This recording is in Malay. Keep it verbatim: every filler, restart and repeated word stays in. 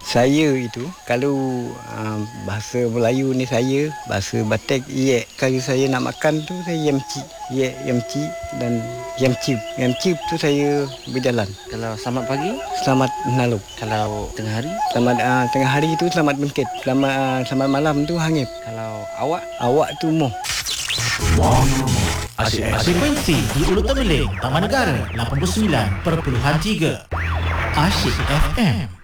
Saya itu kalau uh, bahasa Melayu ni saya, bahasa Batak ye, kalau saya nak makan tu saya yamci, ye yamci dan yamci. Yamci tu saya berjalan. Kalau selamat pagi, Selamat menaluk. kalau tengah hari, Selamat uh, tengah hari itu selamat bengkit. Selamat uh, selamat malam tu hangip. kalau awak. Awak tu moh. Asyik-asyik frekuensi di Ulu Temeling, Taman Negara lapan puluh sembilan perpuluhan tiga. Asyik F M.